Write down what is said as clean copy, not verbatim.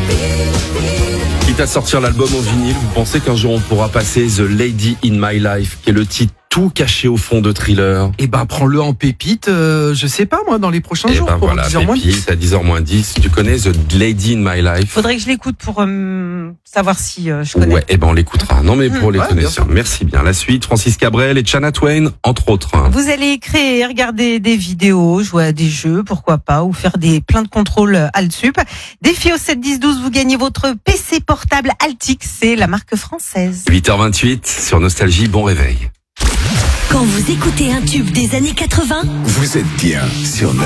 Quitte à sortir l'album en vinyle, vous pensez qu'un jour on pourra passer The Lady in My Life, qui est le titre tout caché au fond de Thriller? Eh ben, prends-le en pépite, je sais pas moi, dans les prochains jours. Ben pour voilà, 10h moins pépite, à 10h10. Tu connais The Lady in My Life? Faudrait que je l'écoute pour savoir si je connais. Ouais, on l'écoutera. Non, mais pour les ouais, connaisseurs. Merci bien. La suite, Francis Cabrel et Shania Twain, entre autres. Vous allez créer, regarder des vidéos, jouer à des jeux, pourquoi pas, ou faire plein de contrôles Altsup. Défi au 7-10-12, vous gagnez votre PC portable Altix, c'est la marque française. 8h28 sur Nostalgie, bon réveil. Quand vous écoutez un tube des années 80, Vous êtes bien sur Nostalgie.